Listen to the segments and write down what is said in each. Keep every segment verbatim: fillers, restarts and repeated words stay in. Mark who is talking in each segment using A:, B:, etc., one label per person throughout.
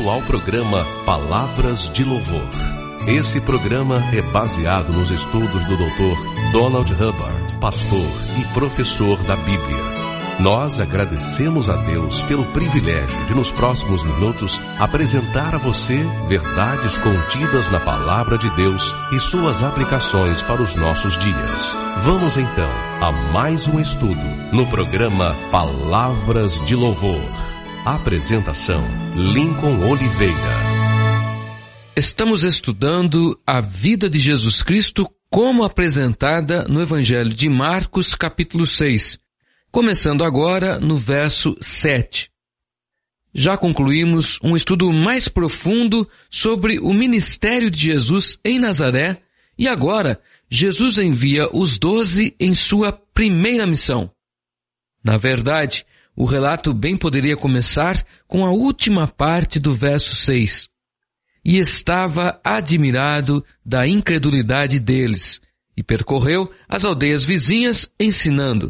A: bem-vindo ao programa Palavras de Louvor. Esse programa é baseado nos estudos do doutor Donald Hubbard, pastor e professor da Bíblia. Nós agradecemos a Deus pelo privilégio de, nos próximos minutos, apresentar a você verdades contidas na Palavra de Deus e suas aplicações para os nossos dias. Vamos então a mais um estudo no programa Palavras de Louvor. Apresentação: Lincoln Oliveira.
B: Estamos estudando a vida de Jesus Cristo como apresentada no Evangelho de Marcos, capítulo seis, começando agora no verso sete. Já concluímos um estudo mais profundo sobre o ministério de Jesus em Nazaré e agora Jesus envia os doze em sua primeira missão. Na verdade, o relato bem poderia começar com a última parte do verso seis. E estava admirado da incredulidade deles, e percorreu as aldeias vizinhas ensinando.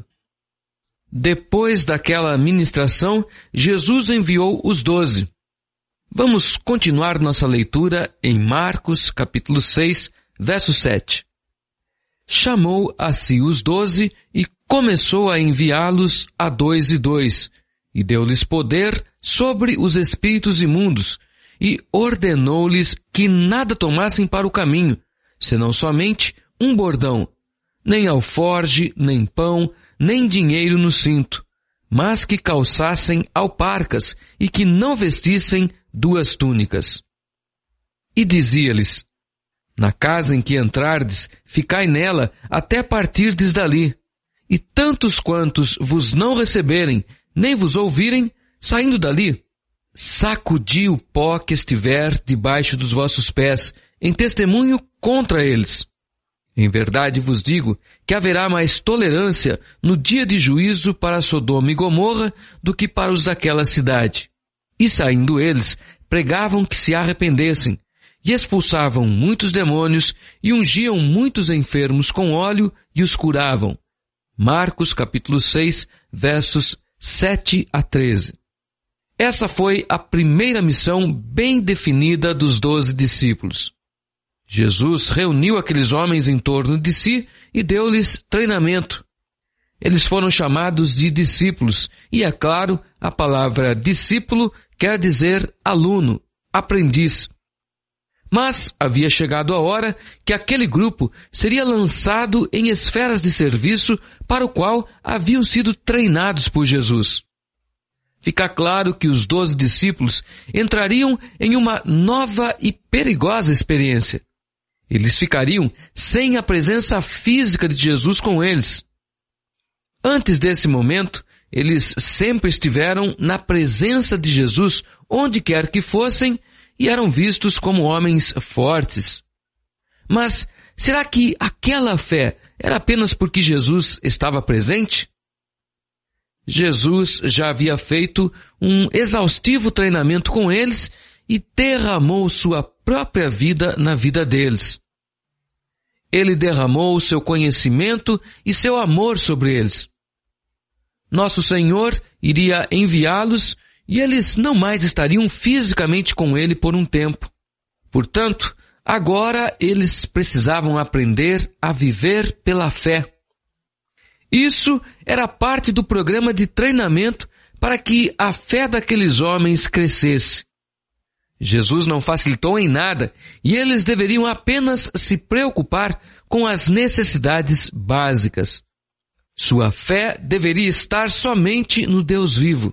B: Depois daquela ministração, Jesus enviou os doze. Vamos continuar nossa leitura em Marcos, capítulo seis, verso sete. Chamou a si os doze e começou a enviá-los a dois e dois, e deu-lhes poder sobre os espíritos imundos, e ordenou-lhes que nada tomassem para o caminho, senão somente um bordão, nem alforge, nem pão, nem dinheiro no cinto, mas que calçassem alparcas e que não vestissem duas túnicas. E dizia-lhes: na casa em que entrardes, ficai nela até partirdes dali, e tantos quantos vos não receberem, nem vos ouvirem, saindo dali, sacudi o pó que estiver debaixo dos vossos pés, em testemunho contra eles. Em verdade vos digo que haverá mais tolerância no dia de juízo para Sodoma e Gomorra do que para os daquela cidade. E saindo eles, pregavam que se arrependessem, e expulsavam muitos demônios, e ungiam muitos enfermos com óleo, e os curavam. Marcos capítulo seis, versos sete a treze. Essa foi a primeira missão bem definida dos doze discípulos. Jesus reuniu aqueles homens em torno de si e deu-lhes treinamento. Eles foram chamados de discípulos, e é claro, a palavra discípulo quer dizer aluno, aprendiz. Mas havia chegado a hora que aquele grupo seria lançado em esferas de serviço para o qual haviam sido treinados por Jesus. Fica claro que os doze discípulos entrariam em uma nova e perigosa experiência. Eles ficariam sem a presença física de Jesus com eles. Antes desse momento, eles sempre estiveram na presença de Jesus onde quer que fossem e eram vistos como homens fortes. Mas será que aquela fé era apenas porque Jesus estava presente? Jesus já havia feito um exaustivo treinamento com eles e derramou sua própria vida na vida deles. Ele derramou seu conhecimento e seu amor sobre eles. Nosso Senhor iria enviá-los e eles não mais estariam fisicamente com ele por um tempo. Portanto, agora eles precisavam aprender a viver pela fé. Isso era parte do programa de treinamento para que a fé daqueles homens crescesse. Jesus não facilitou em nada e eles deveriam apenas se preocupar com as necessidades básicas. Sua fé deveria estar somente no Deus vivo.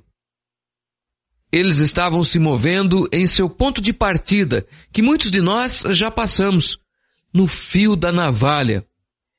B: Eles estavam se movendo em seu ponto de partida, que muitos de nós já passamos, no fio da navalha.